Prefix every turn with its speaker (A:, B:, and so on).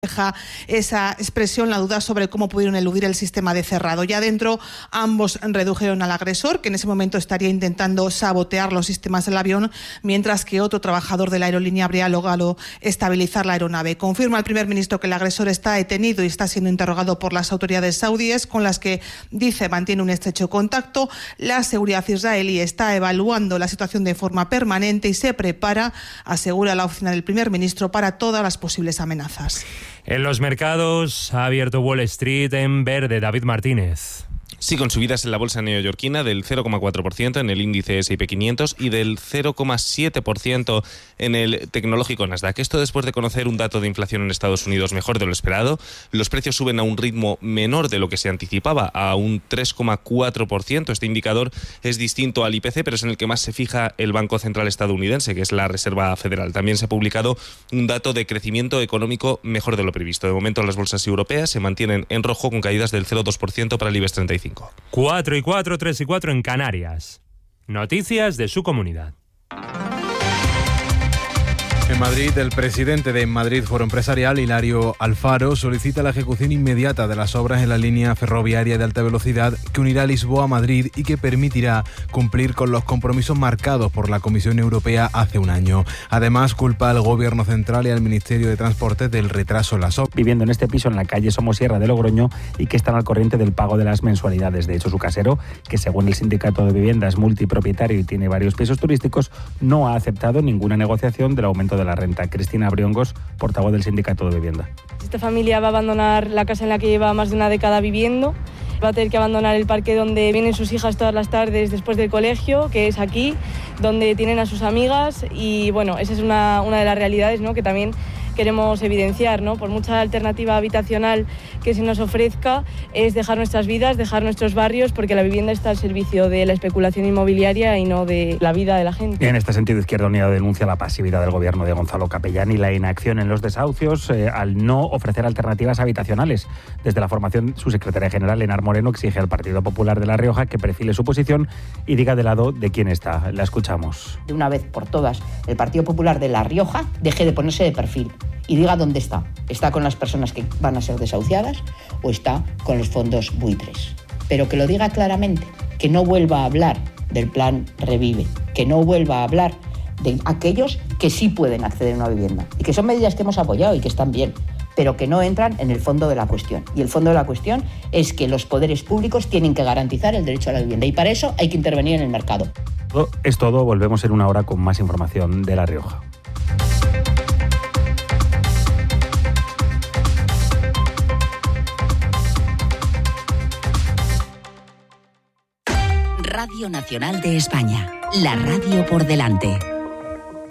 A: Deja esa expresión la duda sobre cómo pudieron eludir el sistema de cerrado. Ya dentro ambos redujeron al agresor, que en ese momento estaría intentando sabotear los sistemas del avión, mientras que otro trabajador de la aerolínea habría logrado estabilizar la aeronave. Confirma el primer ministro que el agresor está detenido y está siendo interrogado por las autoridades saudíes, con las que dice mantiene un estrecho contacto. La seguridad israelí está evaluando la situación de forma permanente y se prepara, asegura la oficina del primer ministro, para todas las posibles amenazas.
B: En los mercados ha abierto Wall Street en verde. David Martínez.
C: Sí, con subidas en la bolsa neoyorquina del 0,4% en el índice S&P 500 y del 0,7% en el tecnológico Nasdaq. Esto después de conocer un dato de inflación en Estados Unidos mejor de lo esperado. Los precios suben a un ritmo menor de lo que se anticipaba, a un 3,4%. Este indicador es distinto al IPC, pero es en el que más se fija el Banco Central estadounidense, que es la Reserva Federal. También se ha publicado un dato de crecimiento económico mejor de lo previsto. De momento, las bolsas europeas se mantienen en rojo con caídas del 0,2% para el IBEX 35.
B: 4 y 4, 3 y 4 en Canarias. Noticias de su comunidad.
D: En Madrid, el presidente de Madrid Foro Empresarial, Hilario Alfaro, solicita la ejecución inmediata de las obras en la línea ferroviaria de alta velocidad que unirá Lisboa a Madrid y que permitirá cumplir con los compromisos marcados por la Comisión Europea hace un año. Además, culpa al Gobierno Central y al Ministerio de Transportes del retraso en las obras.
E: Viviendo en este piso en la calle Somosierra de Logroño y que están al corriente del pago de las mensualidades. De hecho, su casero, que según el sindicato de vivienda es multipropietario y tiene varios pisos turísticos, no ha aceptado ninguna negociación del aumento de la renta. Cristina Briongos, portavoz del sindicato de vivienda.
F: Esta familia va a abandonar la casa en la que lleva más de una década viviendo, va a tener que abandonar el parque donde vienen sus hijas todas las tardes después del colegio, que es aquí, donde tienen a sus amigas, y bueno, esa es una de las realidades, ¿no?, que también queremos evidenciar, ¿no? Por mucha alternativa habitacional que se nos ofrezca, es dejar nuestras vidas, dejar nuestros barrios, porque la vivienda está al servicio de la especulación inmobiliaria y no de la vida de la gente.
E: Y en este sentido, Izquierda Unida denuncia la pasividad del gobierno de Gonzalo Capellán y la inacción en los desahucios al no ofrecer alternativas habitacionales. Desde la formación, su secretaria general, Enar Moreno, exige al Partido Popular de La Rioja que perfile su posición y diga de lado de quién está. La escuchamos.
G: De una vez por todas, el Partido Popular de La Rioja deje de ponerse de perfil y diga dónde está. ¿Está con las personas que van a ser desahuciadas o está con los fondos buitres? Pero que lo diga claramente, que no vuelva a hablar del plan Revive, que no vuelva a hablar de aquellos que sí pueden acceder a una vivienda y que son medidas que hemos apoyado y que están bien, pero que no entran en el fondo de la cuestión. Y el fondo de la cuestión es que los poderes públicos tienen que garantizar el derecho a la vivienda y para eso hay que intervenir en el mercado.
E: Es todo, volvemos en una hora con más información de La Rioja.
H: Radio Nacional de España, la radio por delante.